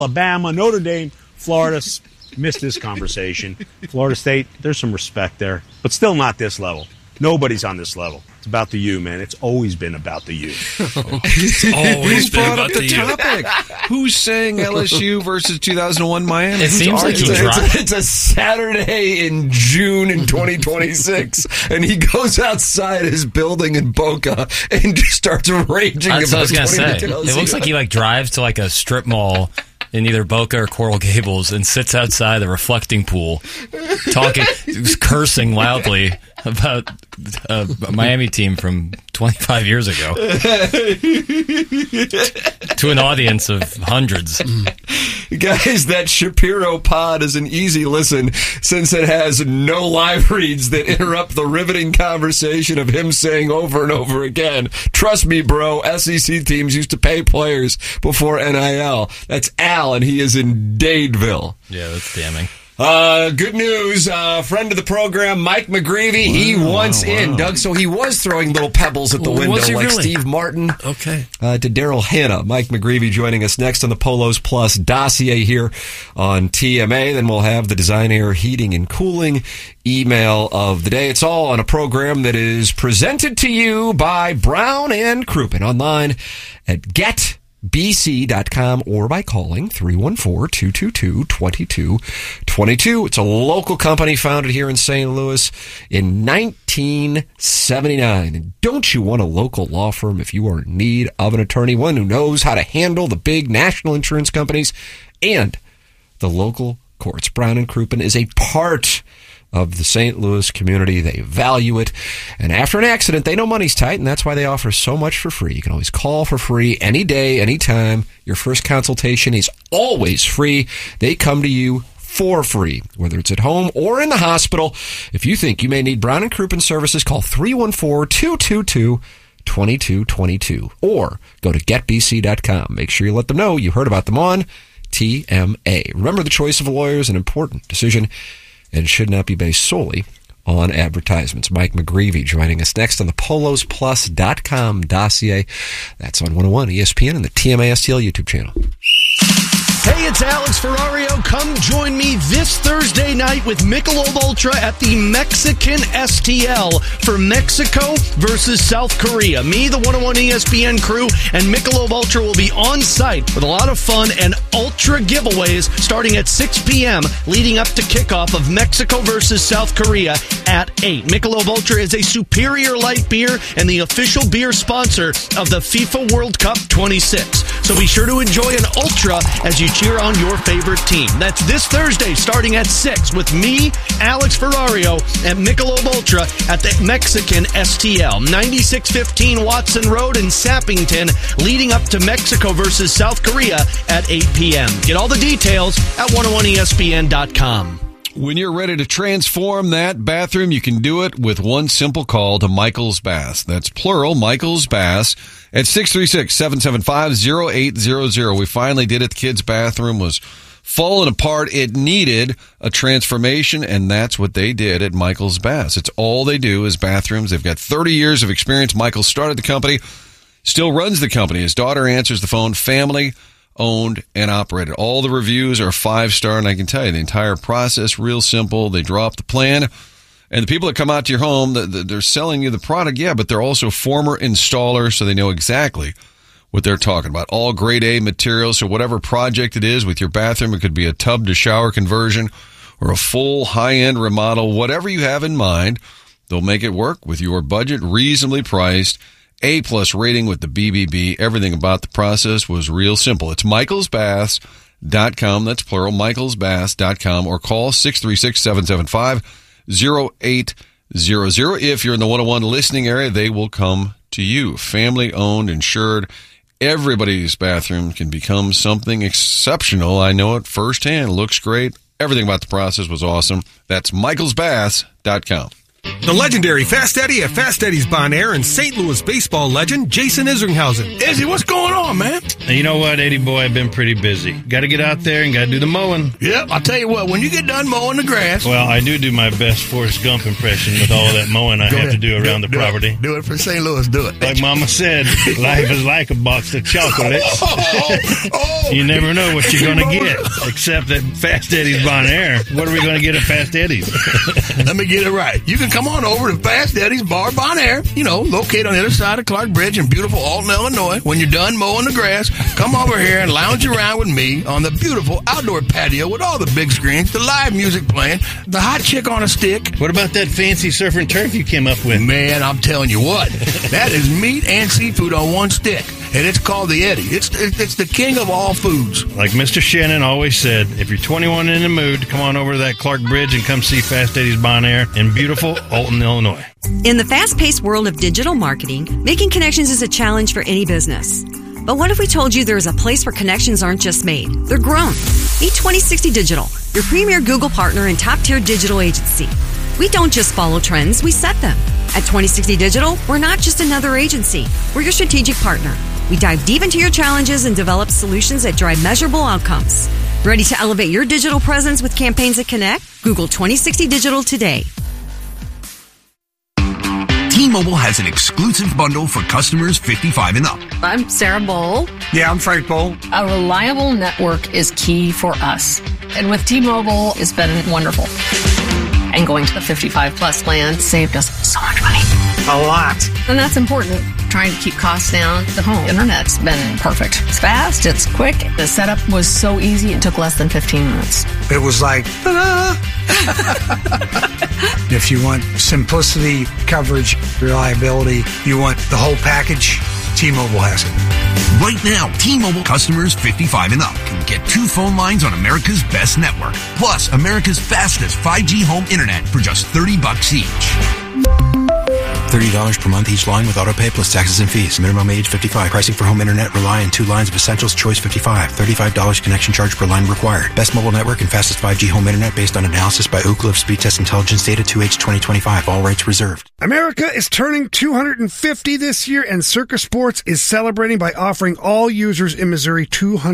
Alabama, Notre Dame, Florida missed this conversation. Florida State, there's some respect there, but still not this level. Nobody's on this level. It's about the U, man. It's always been about the U. It's always been about the topic? Who's saying LSU versus 2001 Miami? It seems like it's a Saturday in June in 2026, and he goes outside his building in Boca and just starts raging. That's what I was going to say. It looks like he drives to a strip mall in either Boca or Coral Gables and sits outside the reflecting pool, cursing loudly about a Miami team from 25 years ago to an audience of hundreds. Guys, that Shapiro pod is an easy listen since it has no live reads that interrupt the riveting conversation of him saying over and over again, "Trust me, bro, SEC teams used to pay players before NIL." That's Al, and he is in Dadeville. Yeah, that's damning. Good news. Friend of the program, Mike McGreevy. He wants in, Doug. So he was throwing little pebbles at the window like really? Steve Martin. Okay. To Daryl Hannah. Mike McGreevy joining us next on the Polos Plus dossier here on TMA. Then we'll have the Design Air Heating and Cooling email of the day. It's all on a program that is presented to you by Brown and Crouppen online at GetBC.com or by calling 314-222-2222. It's a local company founded here in St. Louis in 1979. And don't you want a local law firm if you are in need of an attorney, one who knows how to handle the big national insurance companies and the local courts? Brown and Crouppen is a part of the St. Louis community. They value it. And after an accident, they know money's tight, and that's why they offer so much for free. You can always call for free any day, anytime. Your first consultation is always free. They come to you for free, whether it's at home or in the hospital. If you think you may need Brown and Crouppen services, call 314-222-2222 or go to getbc.com. Make sure you let them know you heard about them on TMA. Remember, the choice of a lawyer is an important decision and should not be based solely on advertisements. Mike McGreevy joining us next on the PolosPlus.com dossier. That's on 101 ESPN and the TMA STL YouTube channel. Hey, it's Alex Ferrario. Come join me this Thursday night with Michelob Ultra at the Mexican STL for Mexico versus South Korea. Me, the 101 ESPN crew, and Michelob Ultra will be on site with a lot of fun and Ultra giveaways starting at 6 p.m. leading up to kickoff of Mexico versus South Korea at 8. Michelob Ultra is a superior light beer and the official beer sponsor of the FIFA World Cup 26. So be sure to enjoy an Ultra as you cheer on your favorite team. That's this Thursday starting at 6 with me, Alex Ferrario, and Michelob Ultra at the Mexican STL, 9615 Watson Road in Sappington, leading up to Mexico versus South Korea at 8 p.m. Get all the details at 101ESPN.com. When you're ready to transform that bathroom, you can do it with one simple call to Michael's Bath. That's plural, Michael's Bath, at 636-775-0800. We finally did it. The kids' bathroom was falling apart. It needed a transformation, and that's what they did at Michael's Bath. It's all they do is bathrooms. They've got 30 years of experience. Michael started the company, still runs the company. His daughter answers the phone. Family owned and operated. All the reviews are 5-star, and I can tell you the entire process real simple. They draw up the plan, and the people that come out to your home, they're selling you the product, yeah, but they're also former installers, so they know exactly what they're talking about. All grade A materials, so whatever project it is with your bathroom, it could be a tub to shower conversion or a full high-end remodel, whatever you have in mind, they'll make it work with your budget, reasonably priced. A+ rating with the BBB. Everything about the process was real simple. It's michaelsbaths.com. That's plural, michaelsbaths.com, or call 636-775-0800. If you're in the 101 listening area, they will come to you. Family owned, insured. Everybody's bathroom can become something exceptional. I know it firsthand. Looks great. Everything about the process was awesome. That's michaelsbaths.com. The legendary Fast Eddie at Fast Eddie's Bon Air and St. Louis baseball legend Jason Isringhausen. Izzy, what's going on, man? You know what, Eddie boy, I've been pretty busy. Got to get out there and got to do the mowing. Yep, I'll tell you what, when you get done mowing the grass... Well, I do my best Forrest Gump impression with all of that mowing I have to do around the property. Do it for St. Louis, do it. Like Mama said, life is like a box of chocolates. You never know what you're going to get, except at Fast Eddie's Bon Air. What are we going to get at Fast Eddie's? Let me get it right. You can come on over to Fast Eddie's Bar Bon Air, located on the other side of Clark Bridge in beautiful Alton, Illinois. When you're done mowing the grass, come over here and lounge around with me on the beautiful outdoor patio with all the big screens, the live music playing, the hot chick on a stick. What about that fancy surf and turf you came up with? Man, I'm telling you what, that is meat and seafood on one stick, and it's called the Eddie. It's the king of all foods. Like Mr. Shannon always said, if you're 21 and in the mood, come on over to that Clark Bridge and come see Fast Eddie's Bon Air in beautiful Alton, Illinois. In the fast-paced world of digital marketing, making connections is a challenge for any business. But what if we told you there is a place where connections aren't just made, they're grown? Meet 2060 Digital, your premier Google partner and top-tier digital agency. We don't just follow trends, we set them. At 2060 Digital, we're not just another agency, we're your strategic partner. We dive deep into your challenges and develop solutions that drive measurable outcomes. Ready to elevate your digital presence with campaigns that connect? Google 2060 Digital today. T-Mobile has an exclusive bundle for customers 55 and up. I'm Sarah Bowl. Yeah, I'm Frank Bowl. A reliable network is key for us. And with T-Mobile, it's been wonderful. And going to the 55-plus plan saved us so much money. A lot. And that's important. Trying to keep costs down. The home internet's been perfect. It's fast. It's quick. The setup was so easy. It took less than 15 minutes. It was like, ta-da! If you want simplicity, coverage, reliability, you want the whole package, T-Mobile has it. Right now, T-Mobile customers 55 and up can get 2 phone lines on America's best network, plus America's fastest 5G home internet for just $30 each. $30 per month each line with autopay plus taxes and fees. Minimum age 55. Pricing for home internet rely on 2 lines of essentials. Choice 55. $35 connection charge per line required. Best mobile network and fastest 5G home internet based on analysis by Ookla of Speed Test Intelligence data 2H 2025. All rights reserved. America is turning 250 this year, and Circa Sports is celebrating by offering all users in Missouri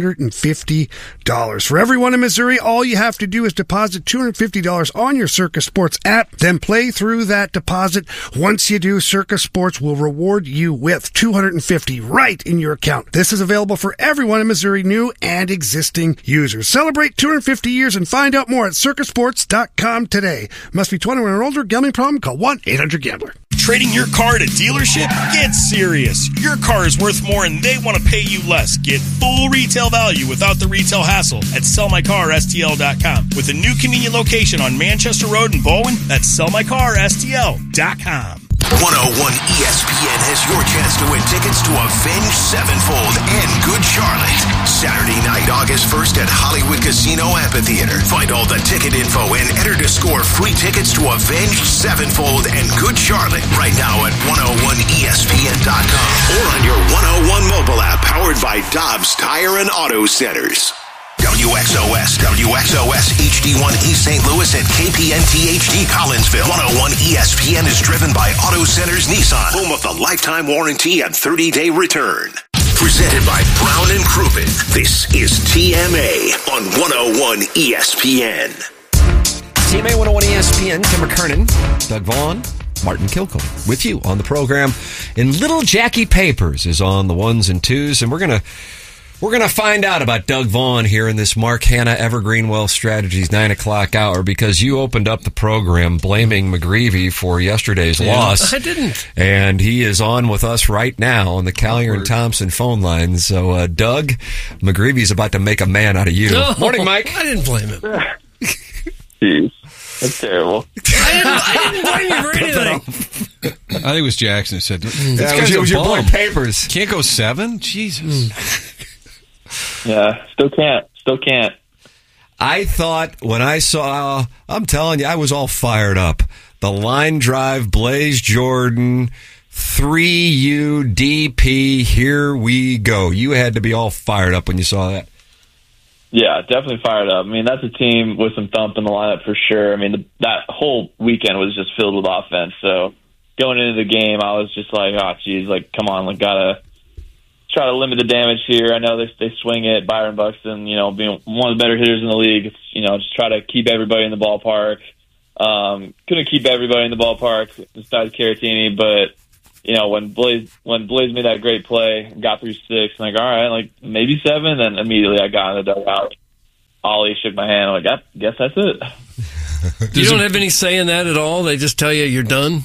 $250. For everyone in Missouri, all you have to do is deposit $250 on your Circa Sports app, then play through that deposit. Once you do, Circa Sports will reward you with $250 right in your account. This is available for everyone in Missouri, new and existing users. Celebrate 250 years and find out more at circasports.com today. Must be 21 or older. Gambling problem? Call 1-800-GAMBLER. Trading your car at a dealership? Get serious. Your car is worth more and they want to pay you less. Get full retail value without the retail hassle at sellmycarstl.com. With a new convenient location on Manchester Road in Baldwin, that's sellmycarstl.com. 101 ESPN has your chance to win tickets to Avenged Sevenfold and Good Charlotte. Saturday night, August 1st at Hollywood Casino Amphitheater. Find all the ticket info and enter to score free tickets to Avenged Sevenfold and Good Charlotte right now at 101ESPN.com or on your 101 mobile app powered by Dobbs Tire and Auto Centers. WXOS, HD1 East St. Louis, and KPNT HD Collinsville. 101 ESPN is driven by Auto Centers Nissan, home of the lifetime warranty and 30-day return. Presented by Brown and Crouppen. This is TMA on 101 ESPN. TMA 101 ESPN, Tim McKernan, Doug Vaughn, Martin Kilcoyne with you on the program. And Little Jackie Papers is on the 1s and 2s, and we're going to find out about Doug Vaughn here in this Mark Hanna Evergreen Wealth Strategies 9 o'clock hour, because you opened up the program blaming McGreevy for yesterday's loss. I didn't. And he is on with us right now on the Callier and Thompson phone lines. So, Doug, McGreevy's about to make a man out of you. No, Morning, Mike. I didn't blame him. Jeez. That's terrible. I didn't blame you for anything. I think it was Jackson who said, it was your boy Papers. Can't go 7? Jesus. Yeah, still can't. I thought when I saw, I'm telling you, I was all fired up. The line drive, Blaze Jordan, 3U DP, here we go. You had to be all fired up when you saw that. Yeah, definitely fired up. I mean, that's a team with some thump in the lineup for sure. I mean, that whole weekend was just filled with offense. So going into the game, I was just like, oh, geez, like, come on, like, gotta try to limit the damage here. I know they swing it. Byron Buxton, you know, being one of the better hitters in the league, it's, you know, just try to keep everybody in the ballpark. Couldn't keep everybody in the ballpark besides Caratini, but you know, when Blaze made that great play, got through 6, I'm like, all right, like maybe 7, then immediately I got in the dugout. Ollie shook my hand. I'm like, yep, guess that's it. You don't have any say in that at all? They just tell you you're done?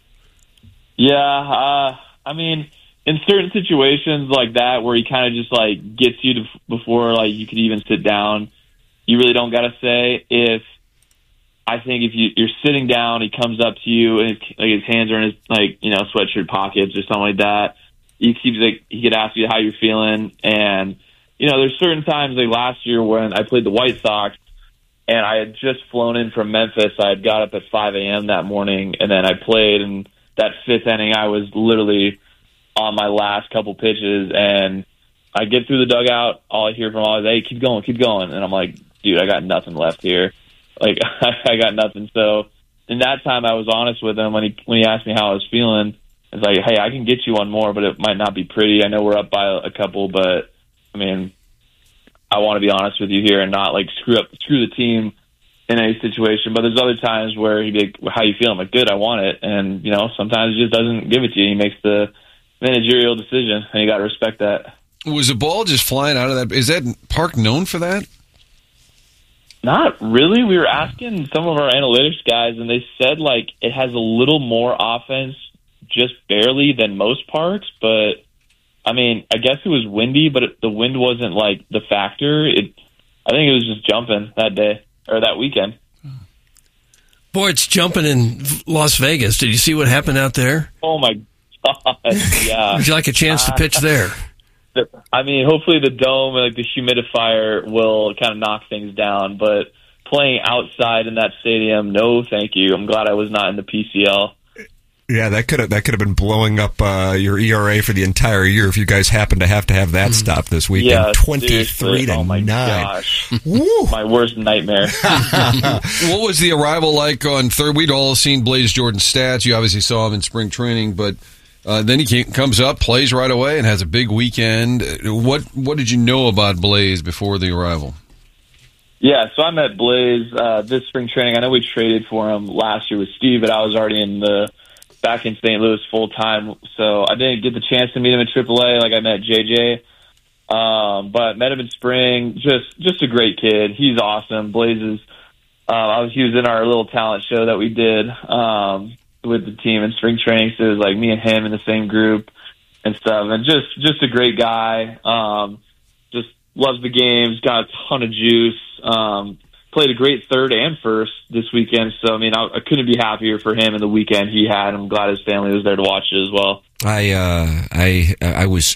Yeah, I mean, in certain situations like that where he kind of just like gets you to before like you could even sit down, you really don't got to say. I think if you're sitting down, he comes up to you and his hands are in his sweatshirt pockets or something like that. He could ask you how you're feeling, and you know there's certain times like last year when I played the White Sox and I had just flown in from Memphis. I had got up at 5 a.m. that morning, and then I played. And that 5th inning, I was literally on my last couple pitches, and I get through the dugout. All I hear from all is, "Hey, keep going," and I'm like, "Dude, I got nothing left here." Like, I got nothing. So in that time, I was honest with him when he asked me how I was feeling. It's like, hey, I can get you one more, but it might not be pretty. I know we're up by a couple, but I mean, I want to be honest with you here and not like screw the team in any situation. But there's other times where he'd be like, how you feeling? I'm like, good, I want it. And you know, sometimes he just doesn't give it to you. He makes the managerial decision, and you got to respect that. Was the ball just flying out of that? Is that park known for that? Not really. We were asking some of our analytics guys, and they said like it has a little more offense, just barely, than most parks. But I mean, I guess it was windy, but the wind wasn't like the factor. I think it was just jumping that day or that weekend. Boy, it's jumping in Las Vegas. Did you see what happened out there? Oh my God! Yeah. Would you like a chance to pitch there? I mean, hopefully the dome and like the humidifier will kind of knock things down, but playing outside in that stadium, no, thank you. I'm glad I was not in the PCL. Yeah, that could have been blowing up your ERA for the entire year if you guys happen to have that stop this weekend. Yeah, 23 to oh my 9. Gosh. My worst nightmare. What was the arrival like on third? We'd all seen Blaze Jordan's stats. You obviously saw him in spring training, but then he comes up, plays right away, and has a big weekend. What did you know about Blaze before the arrival? Yeah, so I met Blaze this spring training. I know we traded for him last year with Steve, but I was already back in St. Louis full time, so I didn't get the chance to meet him at AAA like I met JJ. But met him in spring. Just a great kid. He's awesome. Blaze is. He was in our little talent show that we did with the team in spring training, so it was like me and him in the same group and stuff, and just a great guy. Just loves the games, got a ton of juice. Played a great third and first this weekend, so I mean, I couldn't be happier for him and the weekend he had. I'm glad his family was there to watch it as well. I was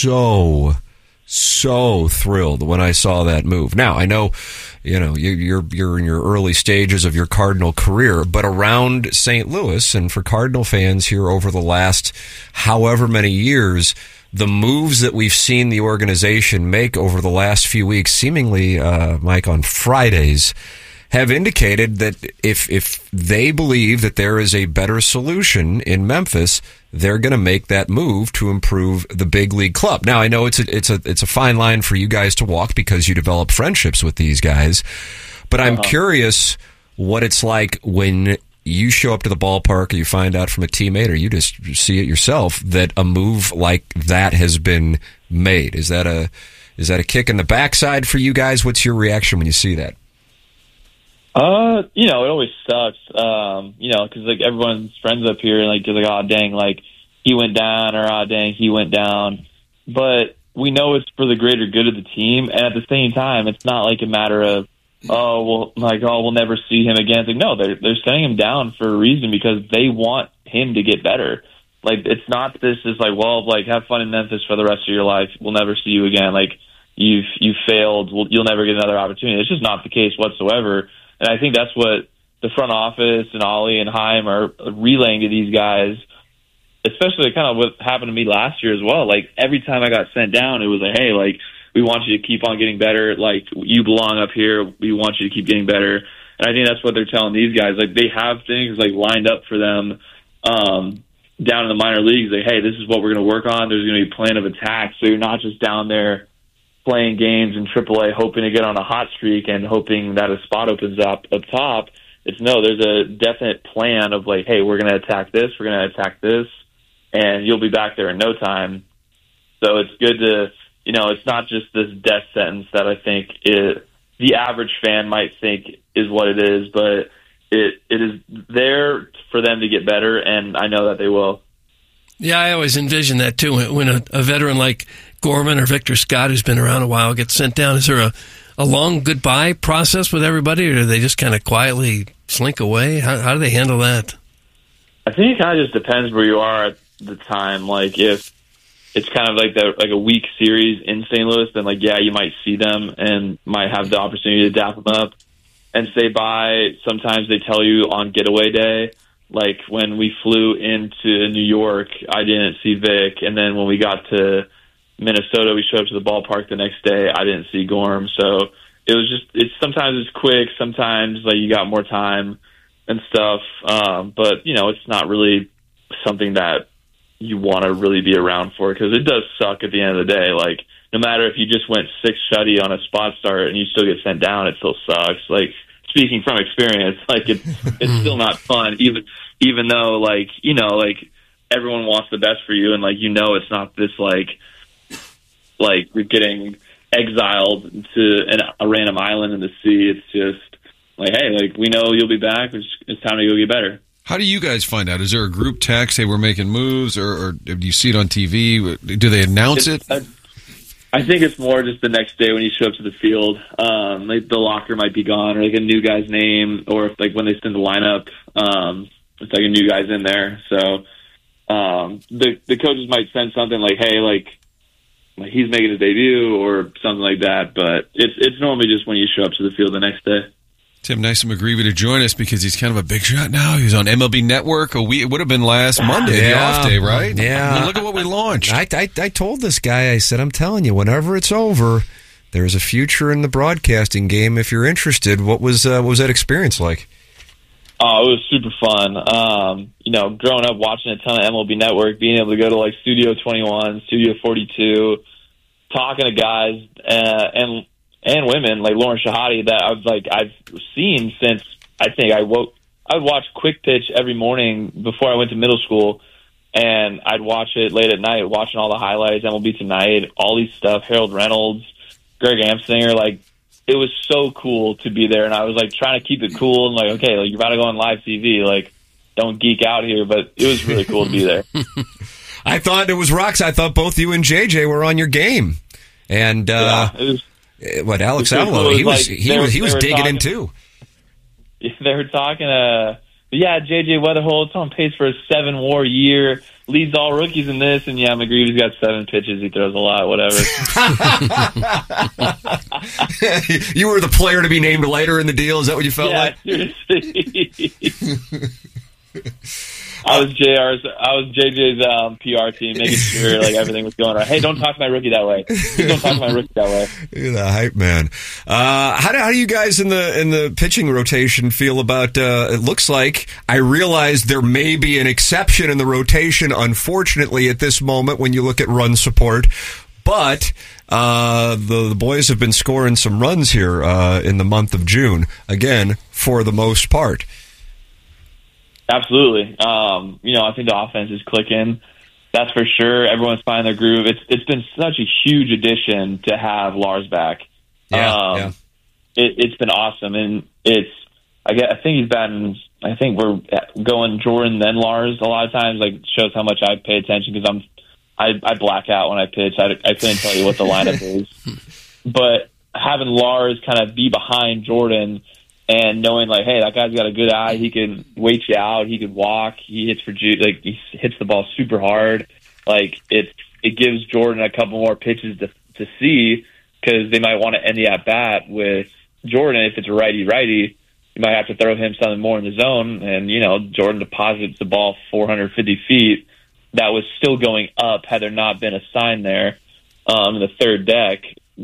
so thrilled when I saw that move. Now I know, you're in your early stages of your Cardinal career, but around St. Louis and for Cardinal fans here over the last however many years, the moves that we've seen the organization make over the last few weeks, seemingly, Mike, on Fridays, have indicated that if they believe that there is a better solution in Memphis, they're going to make that move to improve the big league club. Now, I know it's a fine line for you guys to walk because you develop friendships with these guys, but I'm curious what it's like when you show up to the ballpark or you find out from a teammate or you just see it yourself that a move like that has been made. Is that a kick in the backside for you guys? What's your reaction when you see that? It always sucks, because like everyone's friends up here and like, you're like, oh dang, like he went down, or oh dang, he went down. But we know it's for the greater good of the team, and at the same time, it's not like a matter of, we'll never see him again. It's like, no, they're sending him down for a reason because they want him to get better. Like, it's not this is like, well, like have fun in Memphis for the rest of your life. We'll never see you again. Like you've failed. You'll never get another opportunity. It's just not the case whatsoever. And I think that's what the front office and Ollie and Heim are relaying to these guys, especially kind of what happened to me last year as well. Like every time I got sent down, it was like, hey, like we want you to keep on getting better. Like, you belong up here. We want you to keep getting better. And I think that's what they're telling these guys. Like, they have things like lined up for them down in the minor leagues. Like, hey, this is what we're going to work on. There's going to be a plan of attack. So you're not just down there playing games in AAA hoping to get on a hot streak and hoping that a spot opens up top. It's no, there's a definite plan of like, hey, we're going to attack this, we're going to attack this, and you'll be back there in no time. So it's good to, it's not just this death sentence that I think the average fan might think is what it is, but it is there for them to get better, and I know that they will. Yeah, I always envision that too. When a veteran like Gorman or Victor Scott, who's been around a while, gets sent down, is there a long goodbye process with everybody, or do they just kind of quietly slink away? How do they handle that? I think it kind of just depends where you are at the time. Like, if it's kind of like a week series in St. Louis, then you might see them and might have the opportunity to dap them up and say bye. Sometimes they tell you on getaway day. Like, when we flew into New York, I didn't see Vic, and then when we got to Minnesota, we showed up to the ballpark the next day, I didn't see Gorm. So it was just, sometimes it's quick, sometimes you got more time and stuff. But it's not really something that you want to really be around for, because it does suck at the end of the day. Like, no matter if you just went 6 shutty on a spot start and you still get sent down, it still sucks. Like, speaking from experience, it's still not fun, even though everyone wants the best for you, and it's not this you're getting exiled to a random island in the sea. It's just hey, we know you'll be back. It's time to go get better. How do you guys find out? Is there a group text, say we're making moves, or do you see it on TV? Do they announce it? I think it's more just the next day when you show up to the field. The locker might be gone, or a new guy's name, or if when they send the lineup, it's a new guy's in there. So the coaches might send something hey, he's making his debut or something like that. But it's normally just when you show up to the field the next day. Tim Nysom to join us because he's kind of a big shot now. He was on MLB Network it would have been last Monday, the off day, right? Yeah. I mean, look at what we launched. I told this guy, I said, I'm telling you, whenever it's over, there's a future in the broadcasting game if you're interested. What was that experience like? Oh, it was super fun. Growing up watching a ton of MLB Network, being able to go to Studio 21, Studio 42, talking to guys and women like Lauren Shahadi that I've seen since I think I would watch Quick Pitch every morning before I went to middle school, and I'd watch it late at night, watching all the highlights, MLB Tonight, all these stuff, Harold Reynolds, Greg Amsinger, it was so cool to be there, and I was trying to keep it cool and okay, you're about to go on live TV, don't geek out here, but it was really cool to be there. I thought it was rocks. I thought both you and JJ were on your game, and it was. What Alex Avalo? He was digging in too. They were talking. JJ Weatherholt, it's on pace for a 7-WAR year. Leads all rookies in this, and McGreevy's got 7 pitches. He throws a lot. Whatever. You were the player to be named later in the deal. Is that what you felt like? Seriously. I was JJ's PR team, making sure everything was going right. Hey, don't talk to my rookie that way. Don't talk to my rookie that way. You're the hype man. How do you guys in the pitching rotation feel about? It looks like I realize there may be an exception in the rotation, unfortunately, at this moment when you look at run support. But the boys have been scoring some runs here in the month of June, again, for the most part. Absolutely. I think the offense is clicking. That's for sure. Everyone's finding their groove. It's been such a huge addition to have Lars back. Yeah. It's been awesome, and I think we're going Jordan then Lars a lot of times. Shows how much I pay attention because I black out when I pitch. I couldn't tell you what the lineup is, but having Lars kind of be behind Jordan. And knowing hey, that guy's got a good eye. He can wait you out. He can walk. He hits he hits the ball super hard. It gives Jordan a couple more pitches to see, because they might want to end the at bat with Jordan. If it's a righty, you might have to throw him something more in the zone. And Jordan deposits the ball 450 feet. That was still going up had there not been a sign there in the third deck.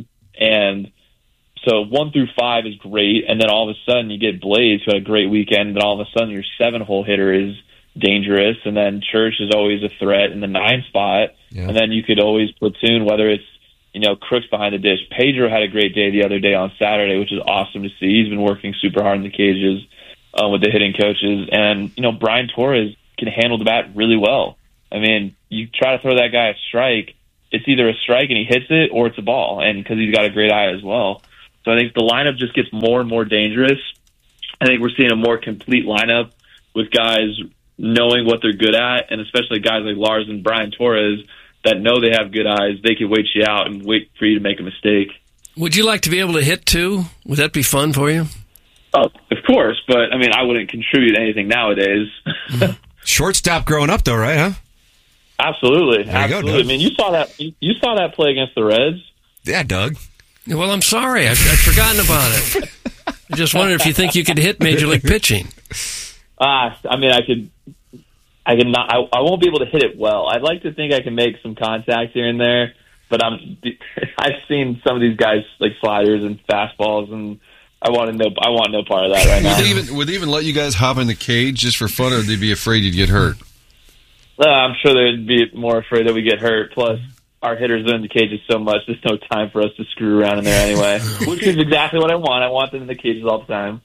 And so 1 through 5 is great, and then all of a sudden you get Blades, who had a great weekend, and then all of a sudden your 7-hole hitter is dangerous, and then Church is always a threat in the 9 spot, and then you could always platoon, whether it's, Crooks behind the dish. Pedro had a great day the other day on Saturday, which is awesome to see. He's been working super hard in the cages with the hitting coaches, and, Brian Torres can handle the bat really well. I mean, you try to throw that guy a strike, it's either a strike and he hits it, or it's a ball, and because he's got a great eye as well. So I think the lineup just gets more and more dangerous. I think we're seeing a more complete lineup with guys knowing what they're good at, and especially guys like Lars and Brian Torres that know they have good eyes. They can wait you out and wait for you to make a mistake. Would you like to be able to hit too? Would that be fun for you? Oh, of course, but I mean, I wouldn't contribute anything nowadays. Shortstop growing up, though, right? Huh? Absolutely, There you go, absolutely. Doug. I mean, you saw that play against the Reds. Yeah, Doug. Well, I'm sorry. I'd forgotten about it. I just wondered if you think you could hit Major League pitching. I mean, I not. I won't be able to hit it well. I'd like to think I can make some contact here and there, but I've seen some of these guys like sliders and fastballs, and I want no part of that right now. Would they even let you guys hop in the cage just for fun, or would they be afraid you'd get hurt? I'm sure they'd be more afraid that we get hurt. Plus, our hitters are in the cages so much, there's no time for us to screw around in there anyway, which is exactly what I want. I want them in the cages all the time.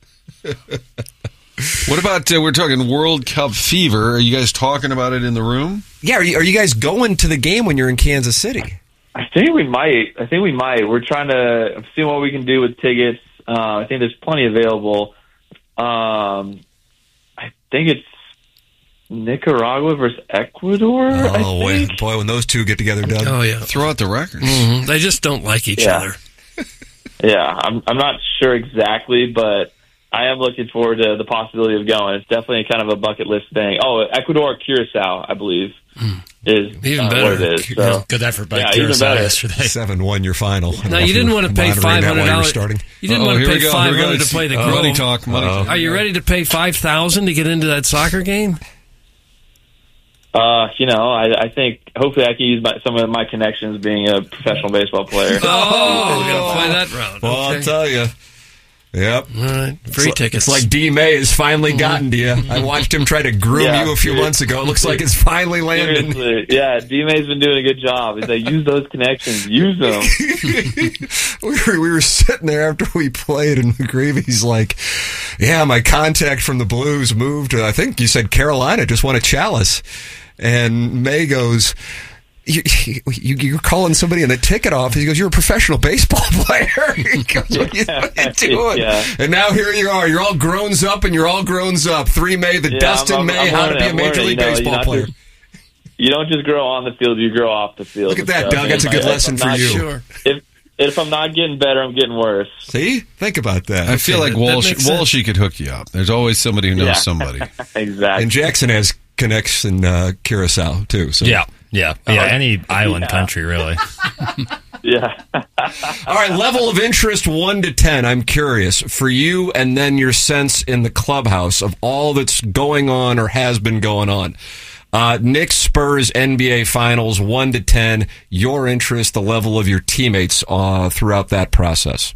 What about, we're talking World Cup fever. Are you guys talking about it in the room? Yeah, are you guys going to the game when you're in Kansas City? I think we might. We're trying to see what we can do with tickets. I think there's plenty available. I think it's Nicaragua versus Ecuador. Oh, boy, when those two get together, Doug. Oh, yeah. Throw out the records. Mm-hmm. They just don't like each other. Yeah, I'm not sure exactly, but I am looking forward to the possibility of going. It's definitely kind of a bucket list thing. Oh, Ecuador, Curacao, I believe, is even better. what it is. So. Good effort by Yeah, Curacao even yesterday. 7-1 your final. Now, you didn't want to pay $500. You didn't want to pay $500 to play the Grove. Money talk. Are you ready to pay $5,000 to get into that soccer game? I think hopefully I can use some of my connections being a professional baseball player. Oh, we're going to play that round. Well, Okay. I'll tell you. Yep. All right. Free tickets. It's like D. May has finally gotten to you. I watched him try to groom you a few months ago. It looks like it's finally landing. Seriously. Yeah, D. May's been doing a good job. He's like, use those connections. Use them. we were sitting there after we played, and McGreevy's like, yeah, my contact from the Blues moved to, I think you said Carolina, just won a Chalice. And May goes, you're calling somebody in the ticket office. He goes, you're a professional baseball player. He goes, what are you doing? Yeah. And now here you are. You're all grown up, and you're all grown up. 3 May, Dustin May, how to be a Major League Baseball player. You don't just grow on the field, you grow off the field. Look at that, Doug. That's a good lesson for you. Sure. If I'm not getting better, I'm getting worse. See? Think about that. I feel like Walshy could hook you up. There's always somebody who knows somebody. Exactly. And Jackson has connects in Curacao, too. So. Yeah. Any island country, really. Yeah. All right, level of interest 1 to 10. I'm curious for you, and then your sense in the clubhouse of all that's going on or has been going on. Knicks Spurs NBA Finals 1 to 10. Your interest, the level of your teammates throughout that process.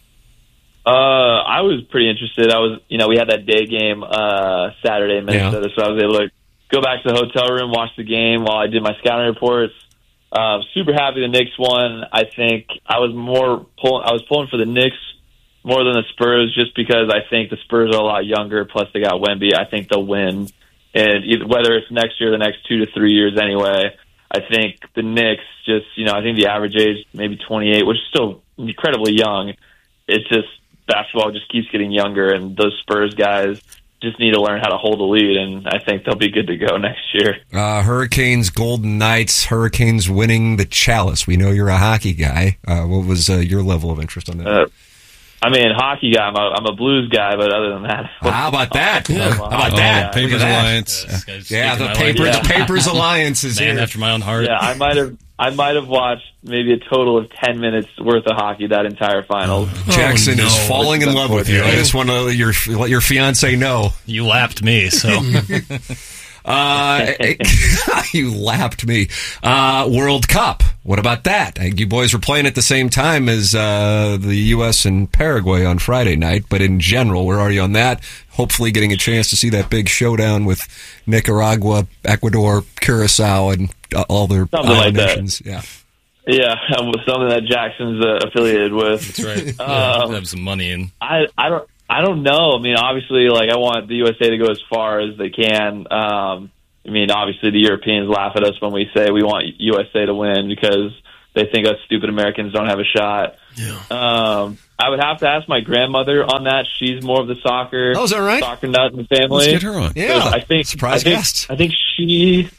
I was pretty interested. We had that day game Saturday in Minnesota, so I was able to go back to the hotel room, watch the game while I did my scouting reports. Super happy the Knicks won. I think I was pulling for the Knicks more than the Spurs, just because I think the Spurs are a lot younger. Plus, they got Wemby. I think they'll win, and whether it's next year or the next 2 to 3 years, anyway. I think the Knicks I think the average age maybe 28, which is still incredibly young. It's just basketball just keeps getting younger, and those Spurs guys just need to learn how to hold the lead, and I think they'll be good to go next year. Hurricanes, Golden Knights, Hurricanes winning the Chalice. We know you're a hockey guy. What was your level of interest on that? Hockey guy. I'm a Blues guy, but other than that, how about that? How about that? Papers Alliance. The Papers Alliance is man here. after my own heart. Yeah, I might have watched maybe a total of 10 minutes worth of hockey that entire finals. Jackson is falling in love with you. I just want to let your fiance know. You lapped me, so. You lapped me. World Cup. What about that? I think you boys were playing at the same time as the U.S. and Paraguay on Friday night, but in general, where are you on that? Hopefully getting a chance to see that big showdown with Nicaragua, Ecuador, Curacao, and all their island nations. Yeah. Yeah, something that Jackson's affiliated with. That's right. Have some money in. I don't know. I mean, obviously, like, I want the USA to go as far as they can. I mean, obviously, the Europeans laugh at us when we say we want USA to win because they think us stupid Americans don't have a shot. Yeah. I would have to ask my grandmother on that. She's more of the soccer. Oh, is that right? Soccer nut in the family. Let's get her on. Yeah. I think surprise guest. I think she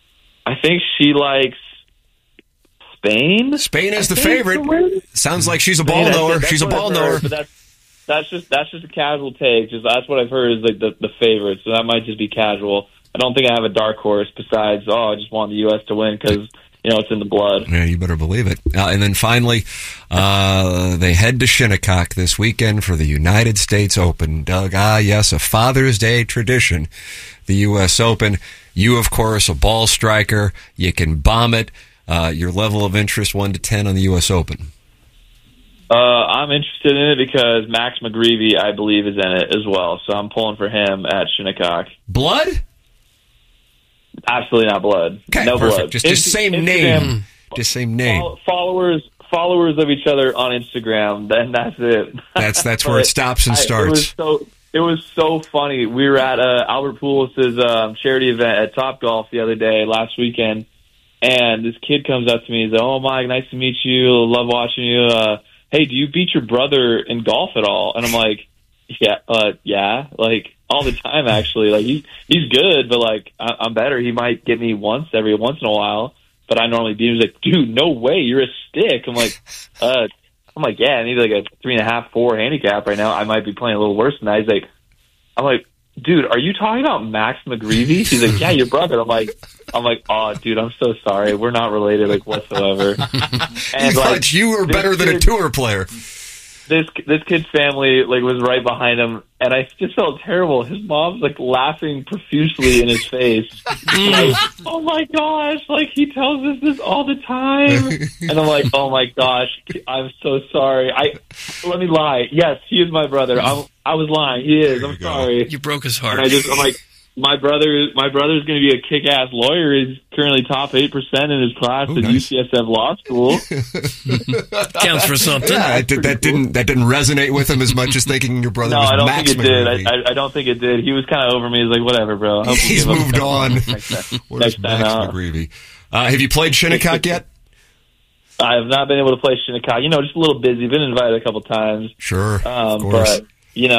likes Spain. Spain is the favorite. Sounds like she's a ball knower. She's a ball knower. But that's just a casual take. Just that's what I've heard is like the favorite. So that might just be casual. I don't think I have a dark horse besides, I just want the U.S. to win because, it's in the blood. Yeah, you better believe it. And then finally, they head to Shinnecock this weekend for the United States Open. Doug, yes, a Father's Day tradition, the U.S. Open. You, of course, a ball striker. You can bomb it. Your level of interest, 1 to 10 on the U.S. Open. I'm interested in it because Max McGreevy, I believe, is in it as well. So I'm pulling for him at Shinnecock. Blood? Absolutely not blood. Okay, no perfect. blood. Just same name. Just same name. Followers of each other on Instagram. Then that's it. That's where it stops and starts. It was so funny. We were at Albert Pujols' charity event at Topgolf the other day, last weekend, and this kid comes up to me. He's like, "Oh, Mike, nice to meet you. Love watching you. Hey, do you beat your brother in golf at all?" And I'm like, yeah, like all the time actually. Like he's good, but like I'm better. He might get me every once in a while, but I normally beat him. He's like, dude, no way, you're a stick. I'm like, yeah, I need like a 3.5, 4 handicap right now. I might be playing a little worse than that. I'm like, dude, are you talking about Max McGreevy? He's like, yeah, your brother. I'm like, oh, dude, I'm so sorry. We're not related, like, whatsoever. And you thought you were better than a tour player. This kid's family, like, was right behind him, and I just felt terrible. His mom's, like, laughing profusely in his face. Like, oh, my gosh, like, he tells us this all the time. And I'm like, oh, my gosh, I'm so sorry. Let me lie. Yes, he is my brother. I was lying. He is. I'm sorry. You broke his heart. And I'm like, my brother's going to be a kick-ass lawyer. He's currently top 8% in his class at UCSF Law School. Counts for something. Yeah, that didn't resonate with him as much as thinking your brother was Max McGreevy. No, I don't think it did. I don't think it did. He was kind of over me. He's like, whatever, bro. He's moved on. Where's Max McGreevy? Have you played Shinnecock yet? I have not been able to play Shinnecock. Just a little busy. Been invited a couple times. Sure, of course. But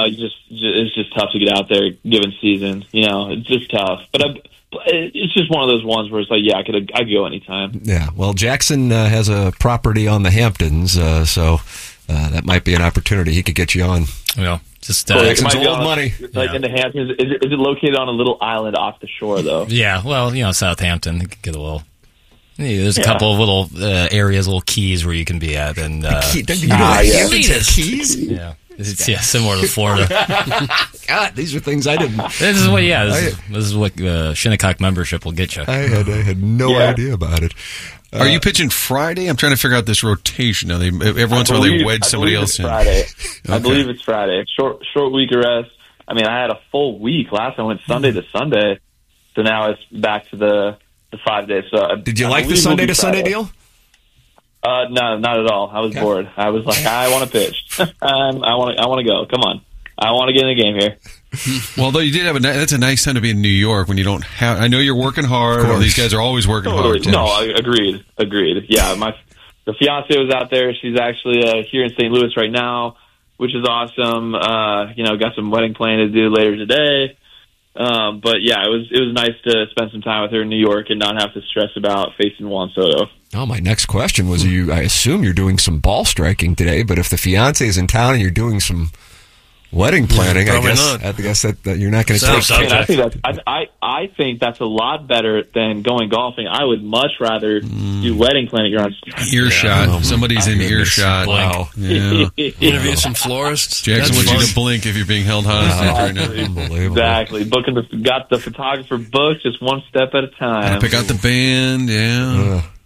it's just tough to get out there given season. It's just tough. But it's just one of those ones where it's like, yeah, I'd go anytime. Yeah. Well, Jackson has a property on the Hamptons, so that might be an opportunity. He could get you on. Yeah. Just Jackson's old money. Like in the Hamptons, is it located on a little island off the shore though? Yeah. Well, Southampton. You could get a little. There's a couple of little areas, little keys where you can be at, and keys. Yeah. It's similar to Florida. God, these are things I didn't. This is what Shinnecock membership will get you. I had no idea about it. Are you pitching Friday? I'm trying to figure out this rotation. Every once in a while they wedge somebody else in. Friday. Okay. I believe it's Friday. Short week of rest. I mean, I had a full week. Last time I went Sunday to Sunday, so now it's back to the 5 days. So did you like the Sunday to Sunday deal? No, not at all. I was bored. I was like, I want to pitch. I want to go. Come on. I want to get in the game here. Well, though you did have that's a nice time to be in New York when you don't have. I know you're working hard. These guys are always working hard. Too. No, agreed. Yeah, the fiance was out there. She's actually here in St. Louis right now, which is awesome. Got some wedding planning to do later today. But yeah, it was nice to spend some time with her in New York and not have to stress about facing Juan Soto. Oh, my next question was I assume you're doing some ball striking today, but if the fiance is in town and you're doing some wedding planning, I guess that you're not going to take. I think that's a lot better than going golfing. I would much rather do wedding planning. You're on earshot. Yeah. Somebody's in earshot. Wow. Yeah. Interview some florists. Jackson wants you to blink if you're being held hostage right now. Unbelievable. Exactly. Got the photographer booked just one step at a time. Pick out the band. Yeah.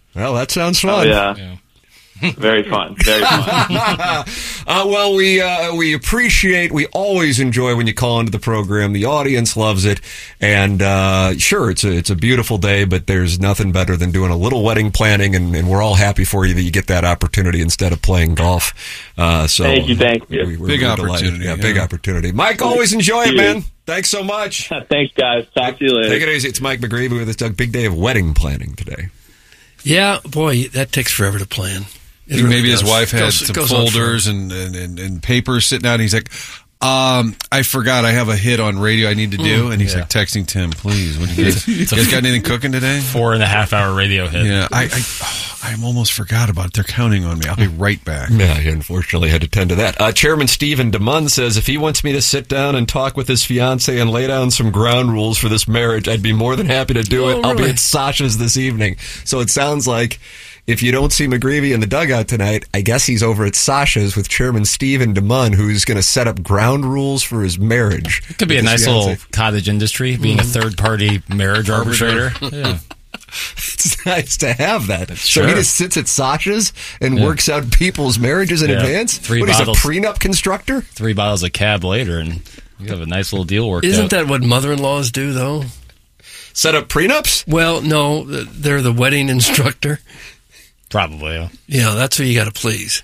Well, that sounds fun. Oh, yeah. Very fun. Very fun. Well, we appreciate, we always enjoy when you call into the program. The audience loves it. And sure, it's a beautiful day, but there's nothing better than doing a little wedding planning, and we're all happy for you that you get that opportunity instead of playing golf. So thank you. We're big opportunity. Yeah, big opportunity. Mike, always enjoy it, man. Thanks so much. Thanks, guys. Talk to you later. Take it easy. It's Mike McGreevy with us, Doug. Big day of wedding planning today. Yeah, boy, that takes forever to plan. Maybe his wife had some folders and papers sitting out. And he's like, I forgot I have a hit on radio I need to do. And he's like texting Tim, please. When you guys got anything cooking today? 4.5-hour radio hit. Yeah, I almost forgot about it. They're counting on me. I'll be right back. Yeah, he unfortunately had to tend to that. Chairman Stephen DeMunn says if he wants me to sit down and talk with his fiance and lay down some ground rules for this marriage, I'd be more than happy to do it. Really? I'll be at Sasha's this evening. So it sounds like if you don't see McGreevy in the dugout tonight, I guess he's over at Sasha's with Chairman Stephen DeMunn, who's going to set up ground rules for his marriage. It could be a nice little cottage industry, being a third-party marriage arbitrator. Yeah. It's nice to have that. Sure. So he just sits at Sasha's and works out people's marriages in advance? He's a prenup constructor? 3 bottles of cab later, and you have a nice little deal worked out. Isn't that what mother-in-laws do, though? Set up prenups? Well, no, they're the wedding instructor. Probably, yeah. Yeah, that's who you got to please.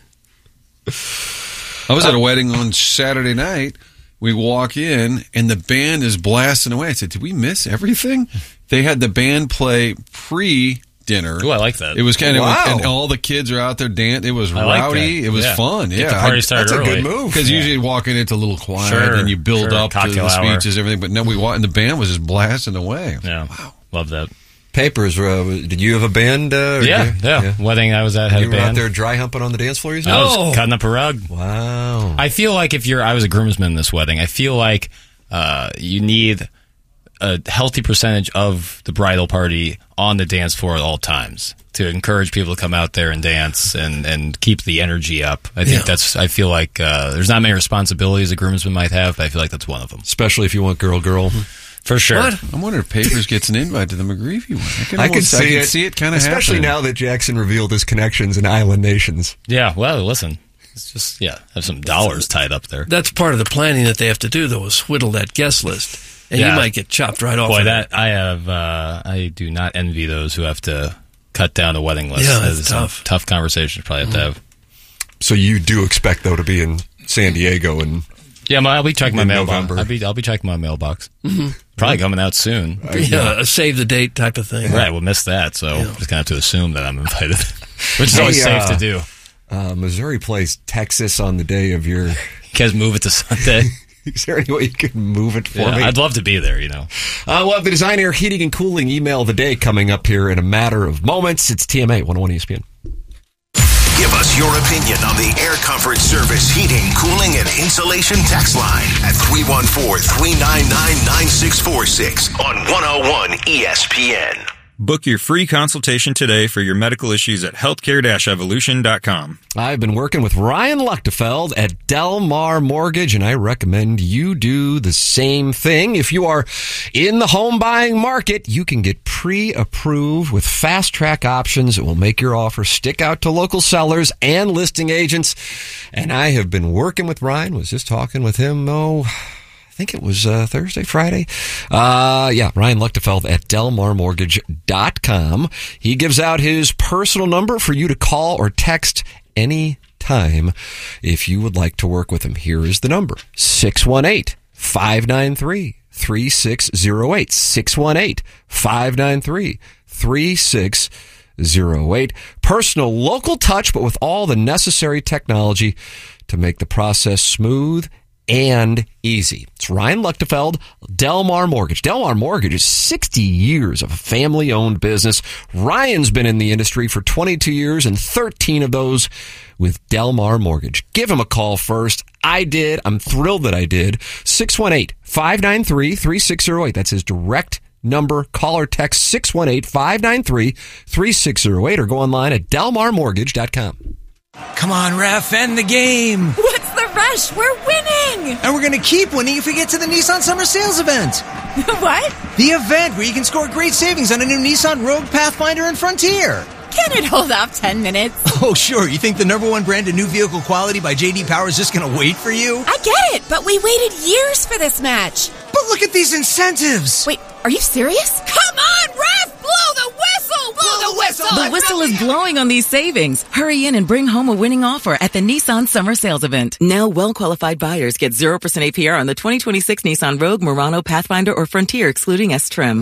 I was at a wedding on Saturday night. We walk in, and the band is blasting away. I said, did we miss everything? They had the band play pre-dinner. Ooh, I like that. It was kind of, Wow. and all the kids are out there dancing. It was I like rowdy. that. It was Yeah. fun. Get Yeah, the party started that's a early. good move. because usually walking it's a little quiet, Sure, and you build sure. up to Cocktail the hour. speeches, everything. But no, we walked, and the band was just blasting away. Yeah. Wow. Love that. Papers, did you have a band? Yeah. Wedding I was at had You a were band. out there dry humping on the dance floor? I was cutting up a rug. Wow. I feel like I was a groomsman in this wedding. I feel like you need a healthy percentage of the bridal party on the dance floor at all times to encourage people to come out there and dance and keep the energy up. I think I feel like there's not many responsibilities a groomsman might have, but I feel like that's one of them. Especially if you want girl. For sure. What? I wonder if Papers gets an invite to the McGreevy one. I can see it kind of especially happening. now that Jackson revealed his connections in island nations. Yeah, well, listen. It's just, have some dollars tied up there. That's part of the planning that they have to do, though, is whittle that guest list. And you might get chopped right off. Boy, of that I do not envy those who have to cut down a wedding list. Yeah, That that's is some tough. tough conversations probably have to have. So you do expect, though, to be in San Diego and Yeah, I'll be checking my in mailbox. November. I'll be checking my mailbox. Mm-hmm. Probably coming out soon. Yeah, a save the date type of thing. Right, we'll miss that, so just gonna have to assume that I'm invited, which is always safe to do. Missouri plays Texas on the day of your. You guys move it to Sunday. Is there any way you could move it for me? I'd love to be there. We'll have the Design Air Heating and Cooling email of the day coming up here in a matter of moments. It's TMA 101 ESPN. Give us your opinion on the Air Comfort Service heating, cooling, and insulation text line at 314-399-9646 on 101 ESPN. Book your free consultation today for your medical issues at healthcare-evolution.com. I've been working with Ryan Luchtefeld at Del Mar Mortgage, and I recommend you do the same thing. If you are in the home buying market, you can get pre-approved with fast-track options that will make your offer stick out to local sellers and listing agents. And I have been working with Ryan, was just talking with him, I think it was Thursday, Friday. Ryan Luchtefeld at DelmarMortgage.com. He gives out his personal number for you to call or text any time if you would like to work with him. Here is the number, 618-593-3608. 618-593-3608. Personal local touch, but with all the necessary technology to make the process smooth and easy. It's Ryan Luchtefeld, Del Mar Mortgage. Del Mar Mortgage is 60 years of a family-owned business. Ryan's been in the industry for 22 years and 13 of those with Del Mar Mortgage. Give him a call first. I did. I'm thrilled that I did. 618-593-3608. That's his direct number. Call or text 618-593-3608 or go online at delmarmortgage.com. Come on, ref, end the game. What's the rush? We're winning! And we're going to keep winning if we get to the Nissan Summer Sales event. What? The event where you can score great savings on a new Nissan Rogue, Pathfinder, and Frontier. Can it hold up 10 minutes? Oh, sure. You think the #1 brand of new vehicle quality by J.D. Power is just going to wait for you? I get it, but we waited years for this match. But look at these incentives. Wait, are you serious? Come on, Ref! Blow the whistle! Blow the whistle! The whistle is blowing on these savings. Hurry in and bring home a winning offer at the Nissan Summer Sales Event. Now, well-qualified buyers get 0% APR on the 2026 Nissan Rogue, Murano, Pathfinder, or Frontier, excluding S-Trim.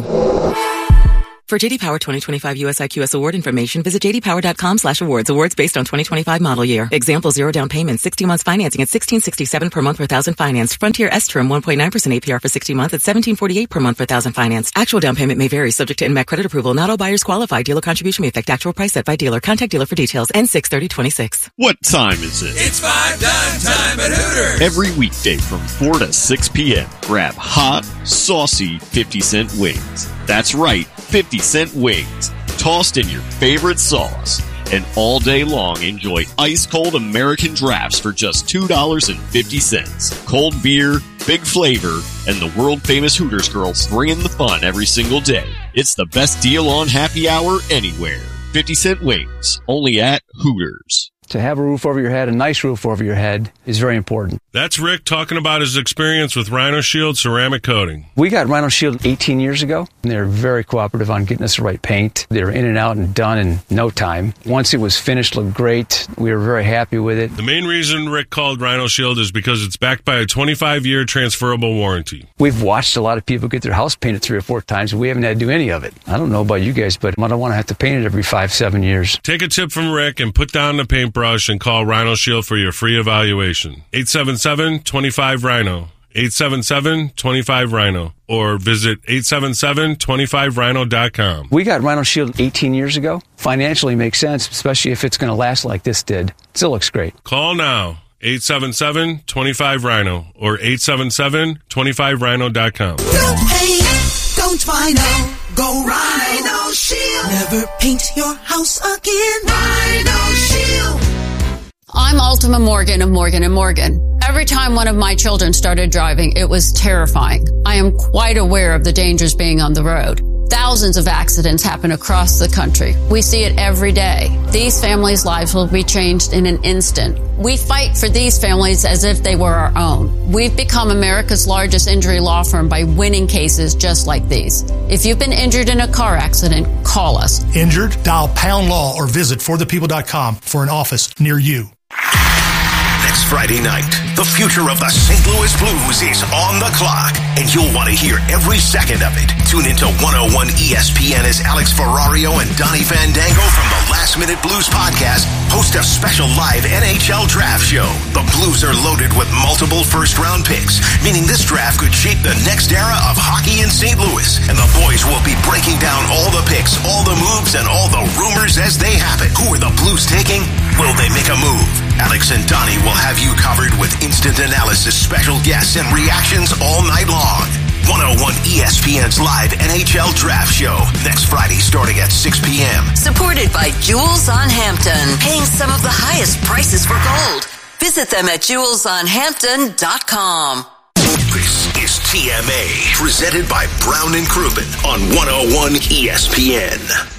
For JD Power 2025 US IQS award information, visit jdpower.com/awards. Awards based on 2025 model year. Example, 0 down payment, 60 months financing at $1,667 per month per thousand financed. Frontier S-Trim 1.9% APR for 60 months at $1,748 per month per thousand financed. Actual down payment may vary, subject to NMAC credit approval. Not all buyers qualify. Dealer contribution may affect actual price set by dealer. Contact dealer for details. N6/30/26. What time is it? It's 5 dime time at Hooters. Every weekday from 4 to 6 p.m. Grab hot, saucy 50-cent wings. That's right, 50-cent wings, tossed in your favorite sauce. And all day long, enjoy ice-cold American drafts for just $2.50. Cold beer, big flavor, and the world-famous Hooters girls bringing the fun every single day. It's the best deal on happy hour anywhere. 50-cent wings, only at Hooters. To have a roof over your head, a nice roof over your head, is very important. That's Rick talking about his experience with Rhino Shield ceramic coating. We got Rhino Shield 18 years ago, and they were very cooperative on getting us the right paint. They were in and out and done in no time. Once it was finished, looked great. We were very happy with it. The main reason Rick called Rhino Shield is because it's backed by a 25-year transferable warranty. We've watched a lot of people get their house painted 3 or 4 times, and we haven't had to do any of it. I don't know about you guys, but I don't want to have to paint it every 5-7 years. Take a tip from Rick and put down the paintbrush and call Rhino Shield for your free evaluation. 877-25-RHINO. 877-25-RHINO. Or visit 877-25rhino.com. We got Rhino Shield 18 years ago. Financially makes sense, especially if it's going to last like this did. Still looks great. Call now. 877-25-RHINO or 877-25rhino.com. No pain, don't Rhino. Go Rhino Shield. Never paint your house again. Rhino Shield. I'm Ultima Morgan of Morgan & Morgan. Every time one of my children started driving, it was terrifying. I am quite aware of the dangers being on the road. Thousands of accidents happen across the country. We see it every day. These families' lives will be changed in an instant. We fight for these families as if they were our own. We've become America's largest injury law firm by winning cases just like these. If you've been injured in a car accident, call us. Injured? Dial # law or visit forthepeople.com for an office near you. Next Friday night, the future of the St. Louis Blues is on the clock, and you'll want to hear every second of it. Tune into 101 ESPN as Alex Ferrario and Donnie Fandango from the Last Minute Blues podcast host a special live NHL draft show. The Blues are loaded with multiple first-round picks, meaning this draft could shape the next era of hockey in St. Louis. And the boys will be breaking down all the picks, all the moves, and all the rumors as they happen. Who are the Blues taking? Will they make a move? Alex and Donnie will have you covered with instant analysis, special guests, and reactions all night long. 101 ESPN's live NHL draft show next Friday starting at 6 p.m. Supported by Jewels on Hampton, paying some of the highest prices for gold. Visit them at jewelsonhampton.com. This is TMA, presented by Brown and Crouppen on 101 ESPN.